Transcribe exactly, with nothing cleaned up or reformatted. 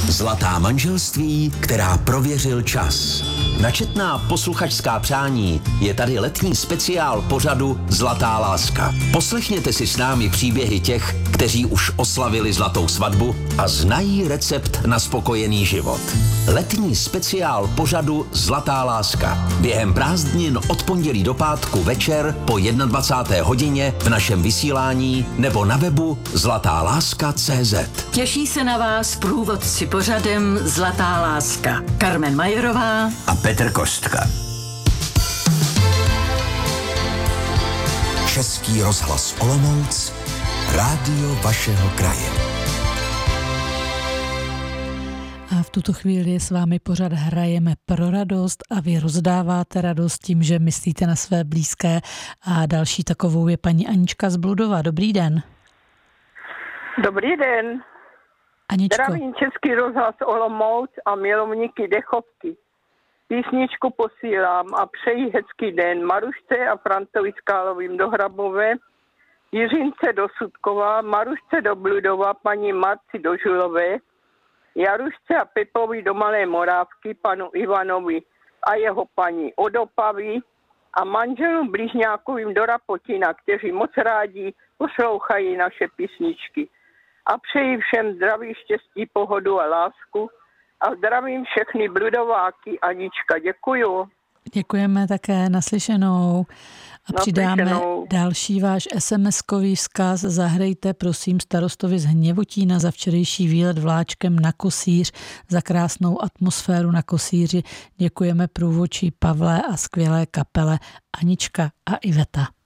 Zlatá manželství, která prověřil čas. Na četná posluchačská přání je tady letní speciál pořadu Zlatá láska. Poslechněte si s námi příběhy těch, kteří už oslavili zlatou svatbu a znají recept na spokojený život. Letní speciál pořadu Zlatá láska. Během prázdnin od pondělí do pátku večer po dvacáté jedné hodině v našem vysílání nebo na webu zlatá láska tečka cé zet. Těší se na vás průvodci pořadem Zlatá láska. Karmen Majerová A Petr Kostka. Český rozhlas Olomouc, rádio vašeho kraje. A v tuto chvíli je s vámi pořad Hrajeme pro radost a vy rozdáváte radost tím, že myslíte na své blízké. A další takovou je paní Anička z Bludova. Dobrý den. Dobrý den. Aničko. Zdravím Český rozhlas Olomouc a milovníky dechovky. Písničku posílám a přeji hezký den Marušce a Frantovi Skálovým do Hrabové, Jiřince do Sudkova, Marušce do Bludova, paní Marci do Žulové, Jarušce a Pepovi do Malé Morávky, panu Ivanovi a jeho paní Odopavy a manželům Bližňákovým do Rapotina, kteří moc rádi poslouchají naše písničky. A přeji všem zdraví, štěstí, pohodu a lásku. A zdravím všechny Bludováky. Anička, děkuju. Děkujeme také, naslyšenou. A přidáme Naslyšenou. další váš es em eskový vzkaz. Zahrejte prosím starostovi z Hněvotína za včerejší výlet vláčkem na Kosíř, za krásnou atmosféru na Kosíři. Děkujeme průvodčí Pavle a skvělé kapele Anička a Iveta.